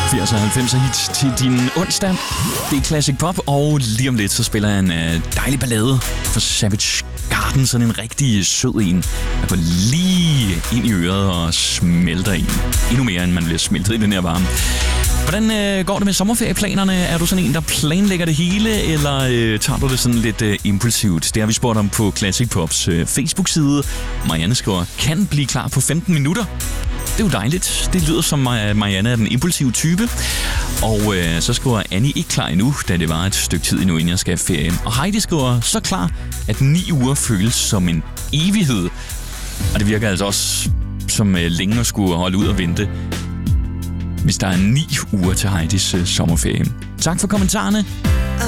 80'er og 90'er hits til din onsdag. Det er Classic Pop, og lige om lidt så spiller jeg en dejlig ballade for Savage Garden. Sådan en rigtig sød en, der går lige ind i øret og smelter en. Endnu mere, end man bliver smeltet i den her varme. Hvordan går det med sommerferieplanerne? Er du sådan en, der planlægger det hele, eller tager du det sådan lidt impulsivt? Det har vi spurgt om på Classic Pops Facebook-side. Marianne skriver, kan blive klar på 15 minutter. Det er jo dejligt. Det lyder som, at Marianne er den impulsive type. Og så skriver Annie ikke klar endnu, da det var et stykke tid endnu, inden jeg skal have ferie. Og Heidi skriver så klar, at 9 uger føles som en evighed. Og det virker altså også som længe at skulle holde ud og vente, hvis der er 9 uger til Heidis sommerferie. Tak for kommentarerne.